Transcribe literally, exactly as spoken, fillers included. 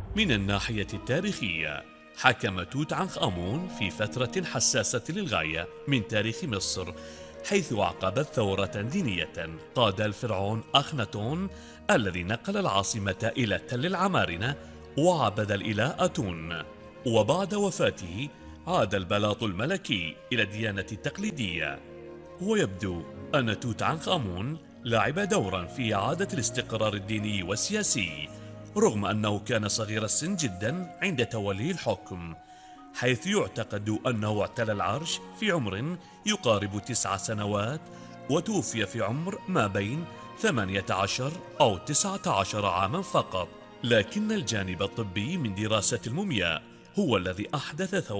من الناحية التاريخية، حكم توت عنخ آمون في فترة حساسة للغاية من تاريخ مصر، حيث عقبت ثورة دينية قاد الفرعون أخناتون الذي نقل العاصمة إلى تل العمارنة وعبد الإله آتون. وبعد وفاته عاد البلاط الملكي إلى الديانة التقليدية. ويبدو أن توت عنخ آمون لعب دورا في إعادة الاستقرار الديني والسياسي، رغم أنه كان صغير السن جدا عند توليه الحكم، حيث يعتقد أنه اعتلى العرش في عمر يقارب تسع سنوات، وتوفي في عمر ما بين ثمانية عشر أو تسعة عشر عاما فقط. لكن الجانب الطبي من دراسة المومياء هو الذي أحدث ثورة